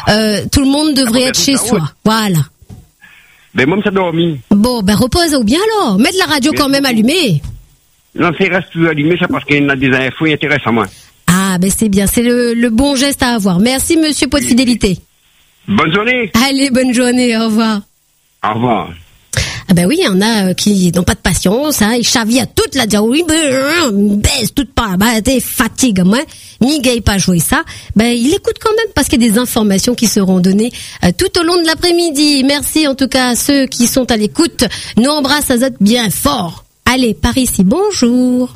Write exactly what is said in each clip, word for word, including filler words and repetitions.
euh, tout le monde devrait être chez soi. Voilà. Ben, moi, ça dormi. Bon, ben, repose-vous bien alors. Mets de la radio quand même allumée. Non, c'est reste tout allumé, ça, parce qu'il y a des infos intéressantes. Ah, ben, c'est bien. C'est le, le bon geste à avoir. Merci, monsieur Pot de Fidélité. Bonne journée. Allez, bonne journée. Au revoir. Au revoir. Ah ben oui, il y en a qui n'ont pas de patience, hein, ils chavillent à toute la dire oui, ben, baisse toute pas, bah, t'es fatigue, moi, Miguel pas jouer ça, ben, il écoute quand même parce qu'il y a des informations qui seront données euh, tout au long de l'après-midi. Merci en tout cas à ceux qui sont à l'écoute. Nous embrasse Azot bien fort. Allez, par ici, bonjour.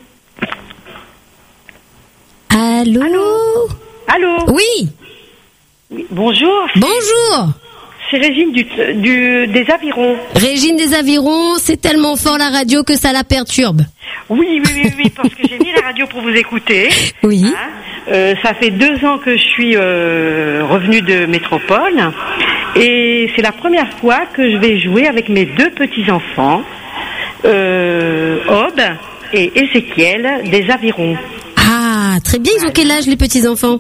Allô? Allô? Allô? Oui. Oui. Bonjour. Bonjour. C'est Régine du, du, des Avirons. Régine des Avirons, c'est tellement fort la radio que ça la perturbe. Oui, oui, oui, oui, parce que j'ai mis la radio pour vous écouter. Oui. Hein, euh, ça fait deux ans que je suis euh, revenue de métropole et c'est la première fois que je vais jouer avec mes deux petits-enfants, euh, Aube et Ézéchiel des Avirons. Ah, très bien, ils ont quel âge les petits-enfants?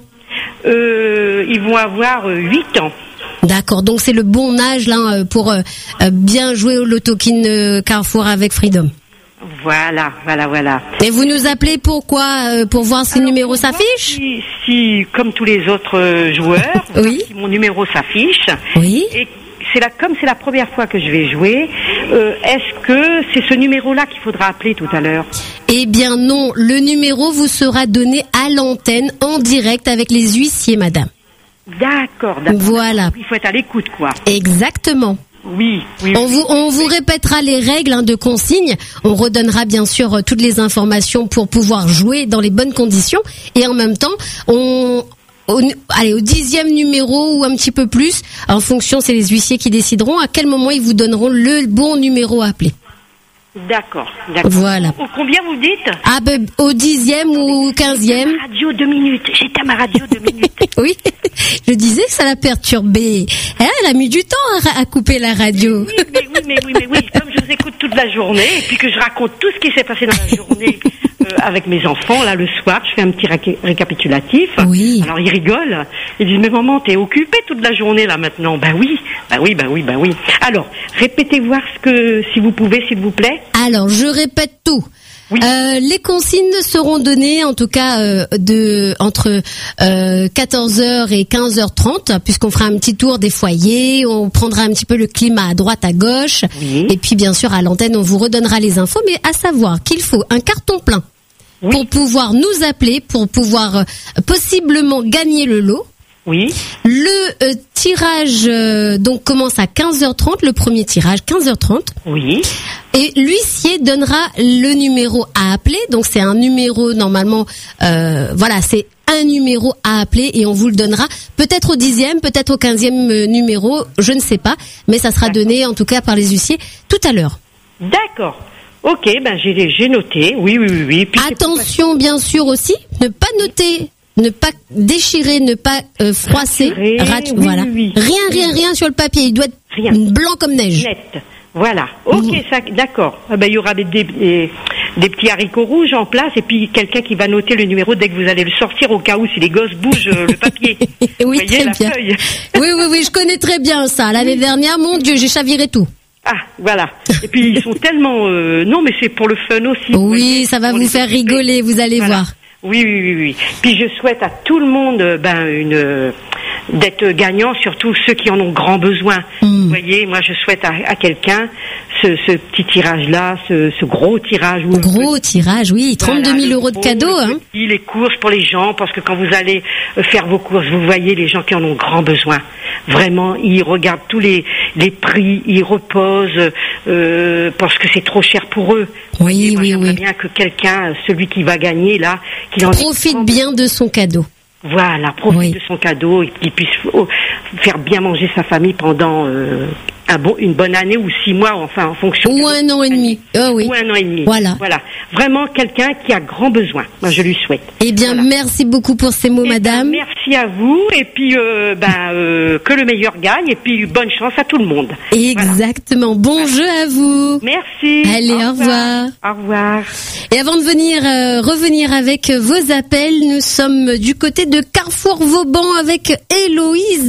euh, Ils vont avoir huit ans. D'accord, donc c'est le bon âge là pour euh, bien jouer au Loto-Kin euh, Carrefour avec Freedom. Voilà, voilà, voilà. Et vous nous appelez pourquoi euh, pour voir si le numéro s'affiche? si, si, comme tous les autres euh, joueurs, oui. Si mon numéro s'affiche. Oui. Et c'est la, comme c'est la première fois que je vais jouer, euh, est-ce que c'est ce numéro-là qu'il faudra appeler tout à l'heure? Eh bien non, le numéro vous sera donné à l'antenne en direct avec les huissiers, madame. D'accord, d'accord. Voilà. Il faut être à l'écoute, quoi. Exactement. Oui, oui. On vous, on vous répétera les règles hein, de consigne. On redonnera bien sûr euh, toutes les informations pour pouvoir jouer dans les bonnes conditions. Et en même temps, on, au, allez, au dixième numéro ou un petit peu plus, en fonction, c'est les huissiers qui décideront à quel moment ils vous donneront le bon numéro à appeler. D'accord, d'accord. Voilà. Au, au combien vous dites? Ah ben, au dixième ou au quinzième. J'étais à ma radio deux minutes. J'étais à ma radio deux minutes. Oui, je disais que ça l'a perturbée. Elle, elle a mis du temps à, à couper la radio. Oui, mais oui, mais oui, mais oui. Comme je vous écoute toute la journée et puis que je raconte tout ce qui s'est passé dans la journée euh, avec mes enfants, là, le soir, je fais un petit ré- récapitulatif. Oui. Alors, ils rigolent. Ils disent, mais maman, t'es occupée toute la journée, là, maintenant. Ben oui, ben oui, ben oui, ben oui. Alors, répétez voir ce que, si vous pouvez, s'il vous plaît. Alors, je répète tout. Oui. Euh, les consignes seront données, en tout cas, euh, de entre euh, quatorze heures et quinze heures trente, puisqu'on fera un petit tour des foyers, on prendra un petit peu le climat à droite, à gauche, oui. Et puis bien sûr à l'antenne, on vous redonnera les infos, mais à savoir qu'il faut un carton plein oui. Pour pouvoir nous appeler, pour pouvoir euh, possiblement gagner le lot. Oui. Le euh, tirage euh, donc commence à quinze heures trente, le premier tirage quinze heures trente. Oui. Et l'huissier donnera le numéro à appeler. Donc c'est un numéro normalement, euh, voilà, c'est un numéro à appeler et on vous le donnera peut-être au dixième, peut-être au quinzième numéro, je ne sais pas, mais ça sera D'accord. donné en tout cas par les huissiers tout à l'heure. D'accord. Ok, ben j'ai, j'ai noté. Oui, oui, oui. oui. Puis attention, bien sûr aussi, ne pas noter. Ne pas déchirer, ne pas euh, froisser, rat- oui, voilà. Oui, oui. Rien, rien, rien sur le papier. Il doit être rien. Blanc comme neige. Net. Voilà. Ok, mmh. ça, d'accord. Ah ben, il y aura des, des, des, des petits haricots rouges en place et puis quelqu'un qui va noter le numéro dès que vous allez le sortir au cas où si les gosses bougent euh, le papier. oui, vous voyez, très la bien. Feuille. oui, oui, oui, je connais très bien ça. L'année dernière, mon Dieu, j'ai chaviré tout. Ah, voilà. Et puis ils sont tellement... Euh... Non, mais c'est pour le fun aussi. Oui, voyez, ça va vous faire rigoler, vous allez voilà. voir. Oui, oui, oui, oui. Puis je souhaite à tout le monde ben une d'être gagnant, surtout ceux qui en ont grand besoin. Mmh. Vous voyez, moi je souhaite à, à quelqu'un ce, ce petit tirage-là, ce, ce gros tirage. Gros petit, tirage, oui, trente-deux mille euros de cadeaux. Hein. Petit, les courses pour les gens, parce que quand vous allez faire vos courses, vous voyez les gens qui en ont grand besoin. Vraiment, ils regardent tous les, les prix, ils reposent euh, parce que c'est trop cher pour eux. Oui, moi, oui, j'aimerais oui. bien que quelqu'un, celui qui va gagner là, qu'il en profite ait bien de son cadeau. Voilà, profite oui. de son cadeau et qu'il puisse faire bien manger sa famille pendant euh, un bon, une bonne année ou six mois, enfin en fonction. Ou un an et demi. Oh, oui. Ou un an et demi. Voilà. Voilà. Vraiment quelqu'un qui a grand besoin. Moi, je lui souhaite. Eh bien, voilà. Merci beaucoup pour ces mots, et madame. Ben, merci à vous. Et puis, euh, ben, euh, que le meilleur gagne. Et puis, bonne chance à tout le monde. Exactement. Voilà. Bon jeu à vous. Merci. Allez, au, au revoir. revoir. Au revoir. Et avant de venir euh, revenir avec vos appels, nous sommes du côté de Carrefour Vauban avec Héloïse.